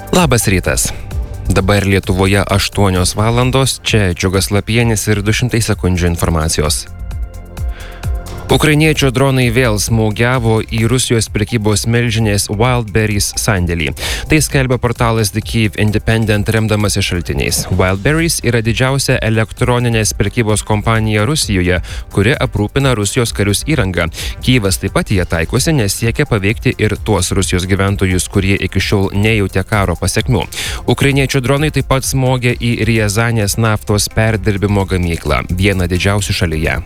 Labas rytas. Dabar Lietuvoje 8 valandos, čia Džiugas Lapienis ir 200 sekundžių informacijos. Ukrainiečių dronai vėl smūgiavo į Rusijos prekybos milžinės Wildberries sandėlį. Tai skelbia portalas The Kyiv Independent remdamasi šaltiniais. Wildberries yra didžiausia elektroninės prekybos kompanija Rusijoje, kuri aprūpina Rusijos karius įrangą. Kyjivas taip pat jie taikosi, nes siekia paveikti ir tuos Rusijos gyventojus, kurie iki šiol nejautė karo pasekmių. Ukrainiečių dronai taip pat smogė į Riazanės naftos perdirbimo gamyklą, vieną didžiausių šalyje.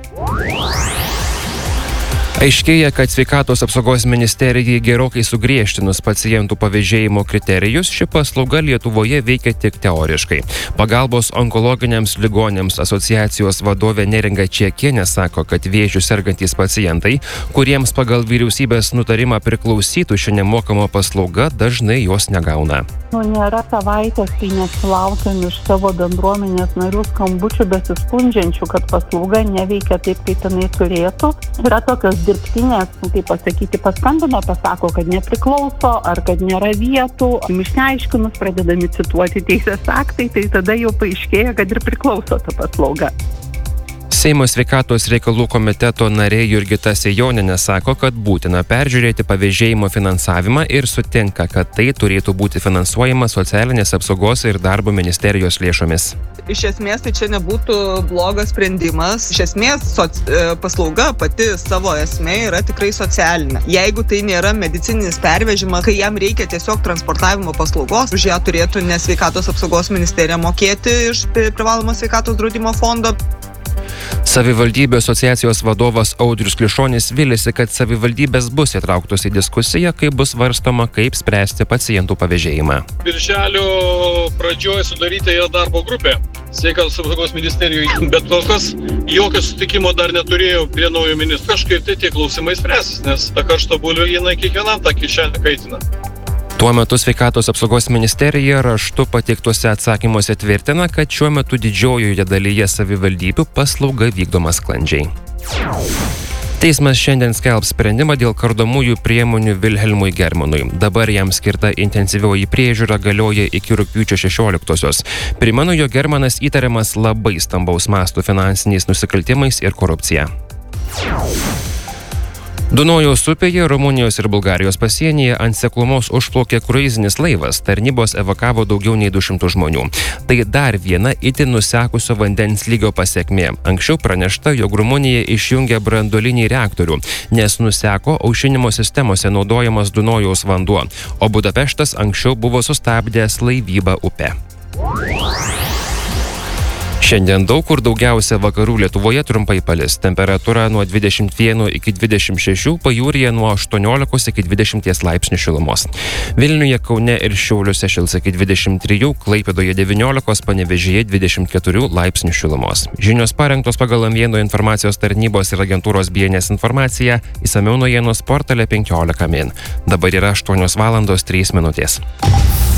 Aiškėja, kad sveikatos apsaugos ministerijai gerokai sugriežtinus pacientų pavėžėjimo kriterijus, ši paslauga Lietuvoje veikia tik teoriškai. Pagalbos onkologiniams ligoniams asociacijos vadovė Neringa Čiekienė sako, kad vėžiu sergantys pacientai, kuriems pagal vyriausybės nutarimą priklausytų ši nemokama paslauga, dažnai jos negauna. Nėra savaitės, kai nesulaukiam iš savo bendruomenės narių skambučių besiskundžiančių, kad paslauga neveikia taip, kaip jinai turėtų. Yra tokios dirbtinės, kaip pasakyti, paskambino, pasako, kad nepriklauso ar kad nėra vietų. Išsiaiškinus, pradedami cituoti teisės aktai, tai tada jau paaiškėja, kad ir priklauso ta paslauga. Seimo sveikatos reikalų komiteto narė Jurgita Sejonienė sako, kad būtina peržiūrėti pavėžėjimo finansavimą ir sutinka, kad tai turėtų būti finansuojama socialinės apsaugos ir darbo ministerijos lėšomis. Iš esmės tai čia nebūtų blogas sprendimas. Iš esmės paslauga pati savo esmė yra tikrai socialinė. Jeigu tai nėra medicininis pervežimas, kai jam reikia tiesiog transportavimo paslaugos, už ją turėtų ne sveikatos apsaugos ministerija mokėti iš privalomo sveikatos draudimo fondo. Savivaldybių asociacijos vadovas Audrius Klišonis viliasi, kad savivaldybės bus įtrauktos į diskusiją, kai bus svarstoma, kaip spręsti pacientų pavėžėjimą. Birželio pradžioje sudaryta yra darbo grupė sveikatos apsaugos ministerijoje, bet kol kas jokio sutikimo dar neturėjau prie naujo ministro. Kažkaip tai tie klausimai spręsis, nes ta karšta bulvė jinai kiekvienam tą kišenę kaitina. Tuo metu sveikatos apsaugos ministerija raštu pateiktuose atsakymuose tvirtina, kad šiuo metu didžiojoje dalyje savivaldybių paslauga vykdoma sklandžiai. Teismas šiandien skelbs sprendimą dėl kardomųjų priemonių Vilhelmui Germanui. Dabar jam skirta intensyvioji priežiūra galioja iki rugpjūčio 16-osios. Primenu, jog Germanas įtariamas labai stambaus mastų finansiniais nusikaltimais ir korupcija. Dunojaus upėje, Rumunijos ir Bulgarijos pasienyje ant seklumos užplaukė kruizinis laivas. Tarnybos evakavo daugiau nei 200 žmonių. Tai dar viena itin nusekusio vandens lygio pasekmė. Anksčiau pranešta, jog Rumunija išjungė branduolinį reaktorių, nes nuseko aušinimo sistemose naudojamas Dunojaus vanduo, o Budapeštas anksčiau buvo sustabdęs laivybą upę. Šiandien daug kur daugiausia vakarų Lietuvoje trumpai palis. Temperatūra nuo 21 iki 26, pajūryje nuo 18 iki 20 laipsnių šilumos. Vilniuje, Kaune ir Šiauliuose šils iki 23, Klaipėdoje 19, Panevėžyje 24 laipsnių šilumos. Žinios parengtos pagal Amvieno informacijos tarnybos ir agentūros BNS informaciją, išsamiau naujienos portale 15 min. Dabar yra 8 valandos 3 minutės.